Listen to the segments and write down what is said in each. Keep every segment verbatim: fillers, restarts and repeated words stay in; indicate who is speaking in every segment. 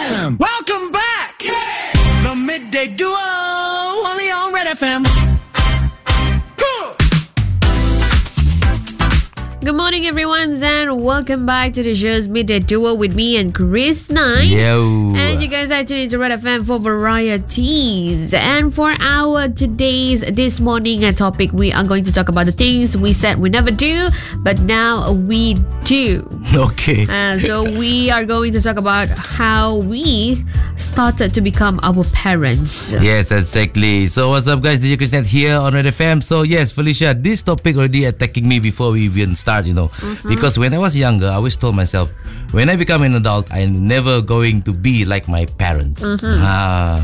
Speaker 1: F M. Welcome back. The Midday Duo, only on Red F M.
Speaker 2: Good morning, everyone, and welcome back to the show's Midday Duo with me and Chris Nine.
Speaker 3: Yo.
Speaker 2: And you guys are tuning into Red F M for varieties. And for our today's, this morning uh, topic, we are going to talk about the things we said we never do, but now we do.
Speaker 3: Okay.
Speaker 2: Uh, so we are going to talk about how we started to become our parents.
Speaker 3: Yes, exactly. So what's up, guys? D J Christian here on Red F M. So yes, Felicia, this topic already attacking me before we even start, you know. Mm-hmm. Because when I was younger, I always told myself, when I become an adult, I'm never going to be like my parents.
Speaker 2: Mm-hmm.
Speaker 3: Ah.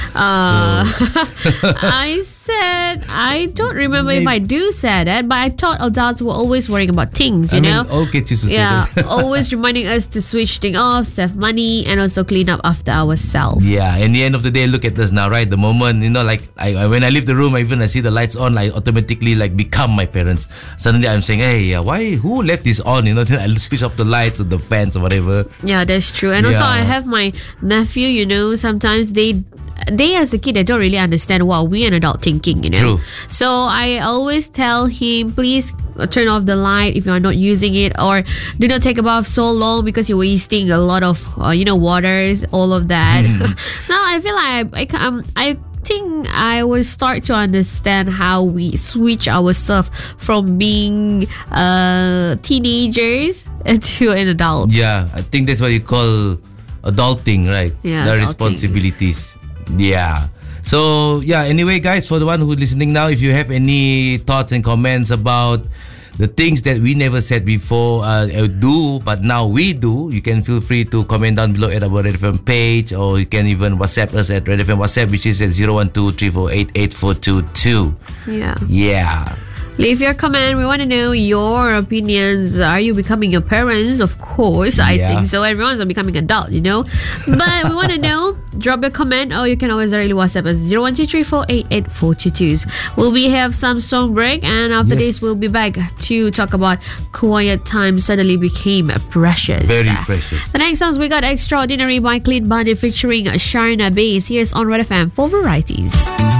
Speaker 2: Uh,
Speaker 3: so.
Speaker 2: I said, I don't remember
Speaker 3: Maybe.
Speaker 2: if I do say that, but I thought adults were always worrying about things, you
Speaker 3: I
Speaker 2: know?
Speaker 3: mean, all kids used to
Speaker 2: yeah,
Speaker 3: say that.
Speaker 2: always reminding us to switch things off, save money, and also clean up after ourselves.
Speaker 3: Yeah, in the end of the day, look at us now, right? The moment, you know, like I, I when I leave the room, I even I see the lights on, I automatically like become my parents. Suddenly I'm saying, hey, uh, why, who left this on? You know, then I switch off the lights or the fans or whatever.
Speaker 2: Yeah, that's true. And also
Speaker 3: Yeah.
Speaker 2: I have my nephew, you know, sometimes they they as a kid, they don't really understand what we an adult thinking, you know.
Speaker 3: True.
Speaker 2: So I always tell him, please turn off the light if you are not using it, or do not take a bath so long because you're wasting a lot of uh, you know, waters, all of that. Now I feel like I, I, um, I think I will start to understand how we switch ourselves from being uh, teenagers to an adult.
Speaker 3: Yeah, I think that's what you call adulting, right?
Speaker 2: Yeah,
Speaker 3: the
Speaker 2: adulting.
Speaker 3: responsibilities. Yeah. So yeah, anyway, guys, for the one who's listening now, if you have any thoughts and comments about the things that we never said before, uh, do, but now we do, you can feel free to comment down below at our Red F M page, or you can even WhatsApp us at Red F M WhatsApp, which is at zero one two three four eight eight four two two.
Speaker 2: Yeah.
Speaker 3: Yeah.
Speaker 2: Leave your comment. We want to know your opinions. Are you becoming your parents? Of course, I
Speaker 3: Yeah.
Speaker 2: think so. Everyone's becoming adult, you know. But we want to know. Drop your comment, or you can always directly WhatsApp us zero one two three four eight eight four two two. We'll be have some song break, and after
Speaker 3: Yes.
Speaker 2: this, we'll be back to talk about quiet time suddenly became precious.
Speaker 3: Very precious.
Speaker 2: The next songs we got Extraordinary by Clean Bandit featuring Sharna Bass. Here's on Red F M for varieties.